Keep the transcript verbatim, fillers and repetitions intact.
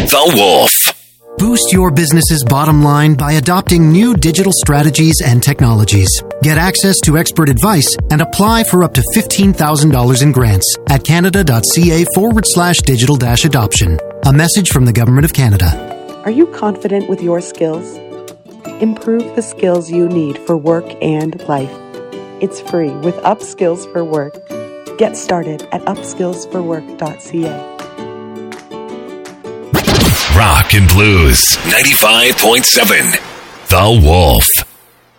The Wolf. Boost your business's bottom line by adopting new digital strategies and technologies. Get access to expert advice and apply for up to fifteen thousand dollars in grants at canada.ca forward slash digital dash adoption. A message from the Government of Canada. Are you confident with your skills? Improve the skills you need for work and life. It's free with Upskills for Work. Get started at upskills for work dot c a. Rock and Blues ninety-five point seven. The Wolf.